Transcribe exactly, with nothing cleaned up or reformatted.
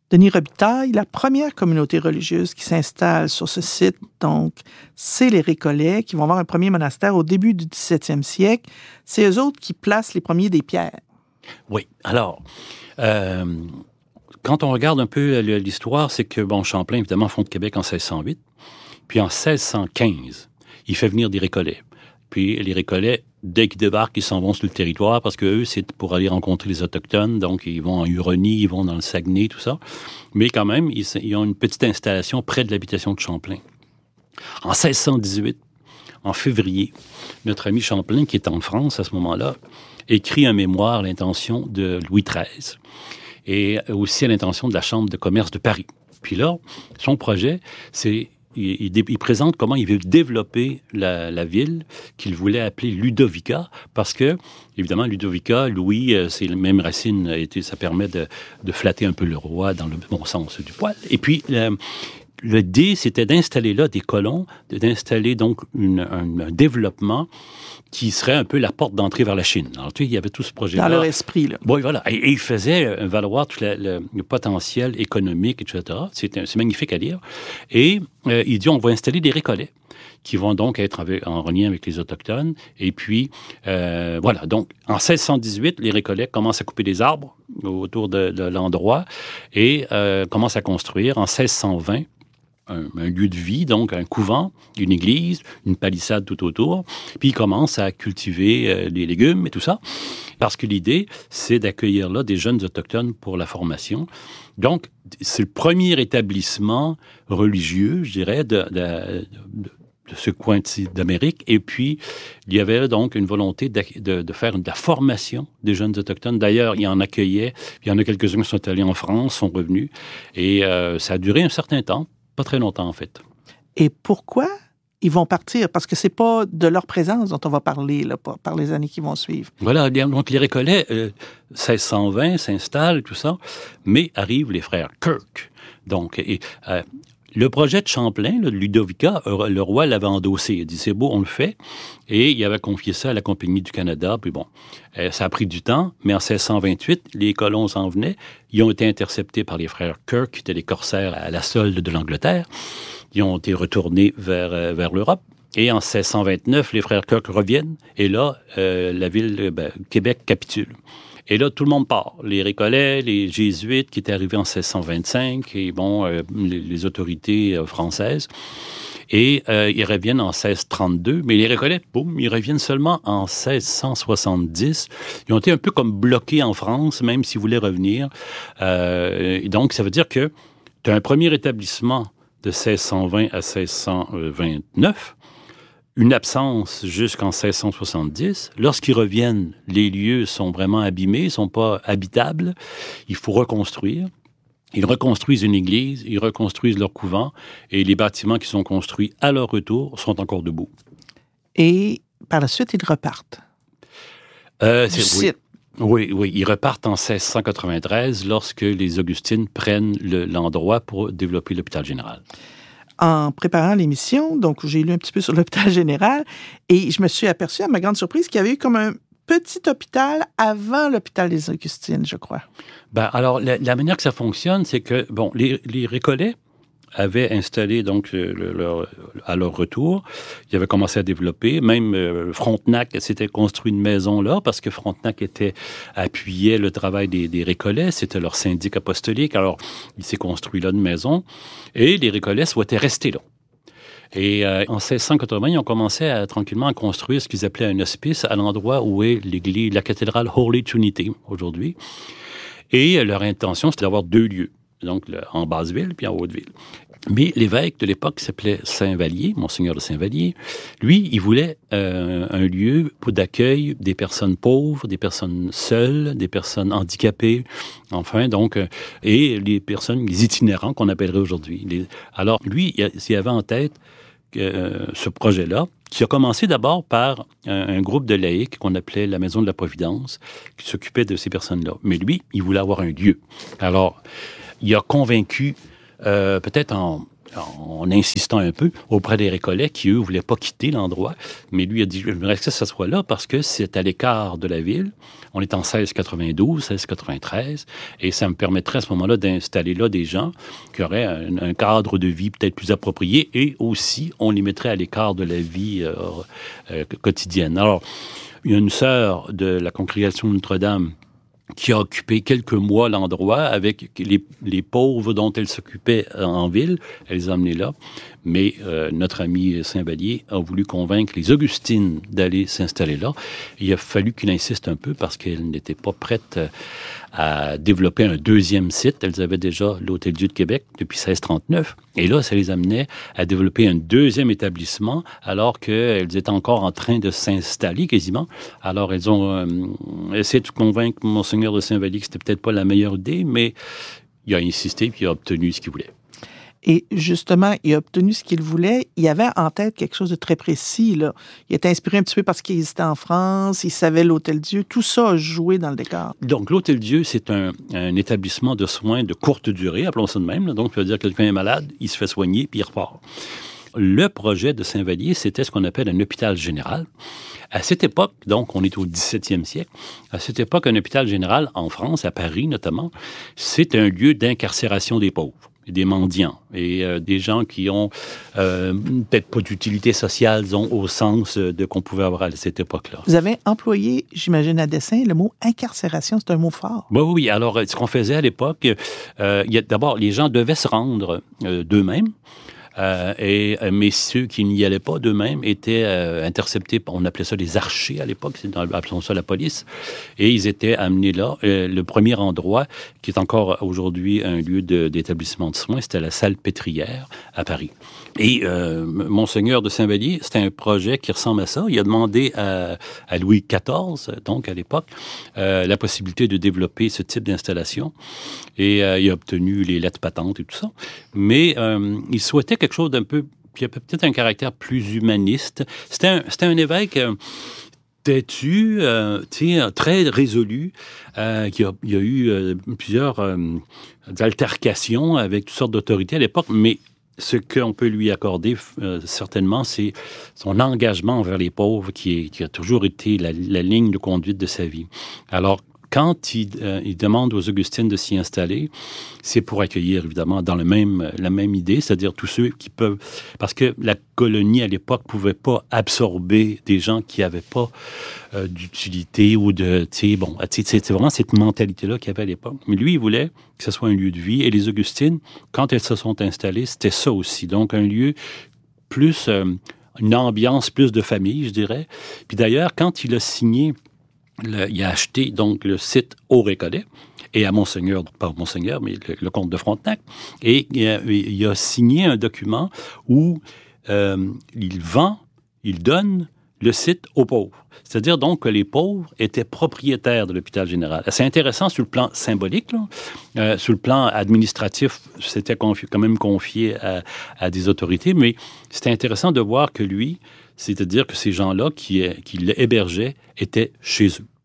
Denis Robitaille, la première communauté religieuse qui s'installe sur ce site, donc, c'est les Récollets, qui vont avoir un premier monastère au début du dix-septième siècle. C'est eux autres qui placent les premiers des pierres. Oui. Alors, euh, quand on regarde un peu l'histoire, c'est que, bon, Champlain, évidemment, fonde Québec en seize cent huit. Puis en seize cent quinze, il fait venir des Récollets. Puis les Récollets, dès qu'ils débarquent, ils s'en vont sur le territoire parce que eux, c'est pour aller rencontrer les Autochtones. Donc, ils vont en Huronie, ils vont dans le Saguenay, tout ça. Mais quand même, ils, ils ont une petite installation près de l'habitation de Champlain. En seize cent dix-huit, en février, notre ami Champlain, qui est en France à ce moment-là, écrit un mémoire à l'intention de Louis treize et aussi à l'intention de la Chambre de commerce de Paris. Puis là, son projet, c'est... Il, il, il présente comment il veut développer la, la ville qu'il voulait appeler Ludovica, parce que, évidemment, Ludovica, Louis, euh, c'est la même racine, et ça permet de, de flatter un peu le roi dans le bon sens du poil. Et puis, le, le dé, c'était d'installer là des colons, d'installer donc une, un, un développement qui serait un peu la porte d'entrée vers la Chine. Alors, tu sais, il y avait tout ce projet-là. Dans leur esprit, là. Oui, voilà. Et, et il faisait valoir tout la, le, le potentiel économique, et cetera. C'est, c'est magnifique à lire. Et euh, il dit, on va installer des Récollets qui vont donc être avec, en lien avec les Autochtones. Et puis, euh, voilà. Donc, en seize cent dix-huit, les Récollets commencent à couper des arbres autour de, de l'endroit et euh, commencent à construire. En seize cent vingt, Un, un lieu de vie, donc un couvent, une église, une palissade tout autour. Puis ils commencent à cultiver euh, les légumes et tout ça, parce que l'idée, c'est d'accueillir là des jeunes autochtones pour la formation. Donc, c'est le premier établissement religieux, je dirais, de, de, de, de ce coin d'Amérique. Et puis, il y avait donc une volonté de, de, de faire de la formation des jeunes autochtones. D'ailleurs, il y en accueillait. Il y en a quelques-uns qui sont allés en France, sont revenus. Et euh, ça a duré un certain temps. Pas très longtemps, en fait. Et pourquoi ils vont partir? Parce que c'est pas de leur présence dont on va parler là, par les années qui vont suivre. Voilà, donc les Récollets, euh, seize cent vingt, s'installent, tout ça, mais arrivent les frères Kirk. Donc, et, euh, le projet de Champlain, là, de Ludovica, le roi l'avait endossé. Il a dit, c'est beau, on le fait. Et il avait confié ça à la Compagnie du Canada. Puis bon, euh, ça a pris du temps, mais en seize cent vingt-huit, les colons s'en venaient. Ils ont été interceptés par les frères Kirk, qui étaient les corsaires à la solde de l'Angleterre. Ils ont été retournés vers, euh, vers l'Europe. Et en seize cent vingt-neuf, les frères Kirk reviennent. Et là, euh, la ville, ben, Québec capitule. Et là, tout le monde part. Les Récollets, les Jésuites qui étaient arrivés en seize cent vingt-cinq, et bon, euh, les, les autorités euh, françaises. Et euh, ils reviennent en seize cent trente-deux. Mais les Récollets, boum, ils reviennent seulement en seize cent soixante-dix. Ils ont été un peu comme bloqués en France, même s'ils voulaient revenir. Euh, donc, ça veut dire que tu as un premier établissement de seize cent vingt à seize cent vingt-neuf, une absence jusqu'en seize cent soixante-dix. Lorsqu'ils reviennent, les lieux sont vraiment abîmés, ne sont pas habitables. Il faut reconstruire. Ils reconstruisent une église, ils reconstruisent leur couvent, et les bâtiments qui sont construits à leur retour sont encore debout. Et par la suite, ils repartent. Euh, du c'est, site. Oui, oui, oui. Ils repartent en seize cent quatre-vingt-treize lorsque les Augustines prennent le, l'endroit pour développer l'hôpital général. En préparant l'émission, donc j'ai lu un petit peu sur l'hôpital général, et je me suis aperçu, à ma grande surprise, qu'il y avait eu comme un petit hôpital avant l'hôpital des Augustines, je crois. Ben, alors, la, la manière que ça fonctionne, c'est que, bon, les, les Récollets avaient installé, donc, le, leur, à leur retour, ils avaient commencé à développer, même euh, Frontenac s'était construit une maison là, parce que Frontenac était, appuyait le travail des, des Récollets, c'était leur syndic apostolique, alors il s'est construit là une maison, et les Récollets souhaitaient rester là. Et euh, en seize cent quatre-vingts, ils ont commencé à, tranquillement à construire ce qu'ils appelaient un hospice à l'endroit où est l'église, la cathédrale Holy Trinity aujourd'hui. Et leur intention, c'était d'avoir deux lieux, donc le, en Basse-Ville puis en Haute-Ville. Mais l'évêque de l'époque, qui s'appelait Saint-Vallier, Monseigneur de Saint-Vallier, lui, il voulait euh, un lieu pour d'accueil des personnes pauvres, des personnes seules, des personnes handicapées, enfin, donc, euh, et les personnes, les itinérants qu'on appellerait aujourd'hui. Les... Alors, lui, il avait en tête euh, ce projet-là, qui a commencé d'abord par un, un groupe de laïcs qu'on appelait la Maison de la Providence, qui s'occupait de ces personnes-là. Mais lui, il voulait avoir un lieu. Alors, il a convaincu, euh, peut-être en, en insistant un peu auprès des Récollets qui, eux, ne voulaient pas quitter l'endroit. Mais lui a dit, je voudrais que ça soit là parce que c'est à l'écart de la ville. On est en seize quatre-vingt-douze, seize quatre-vingt-treize, et ça me permettrait à ce moment-là d'installer là des gens qui auraient un, un cadre de vie peut-être plus approprié, et aussi, on les mettrait à l'écart de la vie euh, euh, quotidienne. Alors, il y a une sœur de la congrégation de Notre-Dame qui a occupé quelques mois l'endroit avec les, les pauvres dont elle s'occupait en ville. Elle les a emmenés là. Mais euh, notre ami Saint-Vallier a voulu convaincre les Augustines d'aller s'installer là. Il a fallu qu'il insiste un peu parce qu'elle n'était pas prête à développer un deuxième site. Elles avaient déjà l'Hôtel-Dieu de Québec depuis seize trente-neuf. Et là, ça les amenait à développer un deuxième établissement alors qu'elles étaient encore en train de s'installer quasiment. Alors, elles ont euh, essayé de convaincre Monseigneur de Saint-Vallier que c'était peut-être pas la meilleure idée, mais il a insisté et il a obtenu ce qu'il voulait. Et justement, il a obtenu ce qu'il voulait. Il avait en tête quelque chose de très précis, là. Il était inspiré un petit peu parce qu'il était en France, il savait l'Hôtel-Dieu. Tout ça a joué dans le décor. Donc, l'Hôtel-Dieu, c'est un, un établissement de soins de courte durée, appelons ça de même. Là. Donc, ça veut dire que quelqu'un est malade, il se fait soigner, puis il repart. Le projet de Saint-Vallier, c'était ce qu'on appelle un hôpital général. À cette époque, donc, on est au dix-septième siècle, à cette époque, un hôpital général, en France, à Paris notamment, c'est un lieu d'incarcération des pauvres, des mendiants et euh, des gens qui ont euh, peut-être pas d'utilité sociale, disons, au sens de qu'on pouvait avoir à cette époque-là. Vous avez employé, j'imagine à dessein, le mot incarcération, c'est un mot fort. Oui, oui. Alors, ce qu'on faisait à l'époque, euh, il y a, d'abord, les gens devaient se rendre euh, d'eux-mêmes. Euh, et, mais ceux qui n'y allaient pas d'eux-mêmes étaient euh, interceptés, on appelait ça des archers à l'époque, c'est dans, appelons ça la police, et ils étaient amenés là. Euh, le premier endroit, qui est encore aujourd'hui un lieu de, d'établissement de soins, c'était la salle pétrière à Paris. Et euh, Monseigneur de Saint-Vallier, c'était un projet qui ressemble à ça. Il a demandé à, à Louis quatorze, donc à l'époque, euh, la possibilité de développer ce type d'installation. Et euh, il a obtenu les lettres patentes et tout ça. Mais euh, il souhaitait quelque chose d'un peu, qui avait peut-être un caractère plus humaniste. C'était un, c'était un évêque euh, têtu, euh, très résolu, euh, qui a, il y a eu euh, plusieurs euh, altercations avec toutes sortes d'autorités à l'époque, mais ce qu'on peut lui accorder, euh, certainement, c'est son engagement envers les pauvres qui, est, qui a toujours été la, la ligne de conduite de sa vie. Alors, quand il, euh, il demande aux Augustines de s'y installer, c'est pour accueillir, évidemment, dans le même, la même idée, c'est-à-dire tous ceux qui peuvent... Parce que la colonie, à l'époque, ne pouvait pas absorber des gens qui n'avaient pas euh, d'utilité ou de... Tu sais, bon, c'est vraiment cette mentalité-là qu'il y avait à l'époque. Mais lui, il voulait que ce soit un lieu de vie. Et les Augustines, quand elles se sont installées, c'était ça aussi. Donc, un lieu plus... Euh, une ambiance plus de famille, je dirais. Puis d'ailleurs, quand il a signé... Le, il a acheté donc le site au Récollet et à Monseigneur, pas Monseigneur, mais le, le comte de Frontenac, et il a, il a signé un document où euh, il vend, il donne le site aux pauvres. C'est-à-dire donc que les pauvres étaient propriétaires de l'hôpital général. C'est intéressant sur le plan symbolique, là. Euh, sur le plan administratif, c'était confi- quand même confié à, à des autorités, mais c'était intéressant de voir que lui, c'est-à-dire que ces gens-là qui, qui l'hébergeaient étaient chez eux.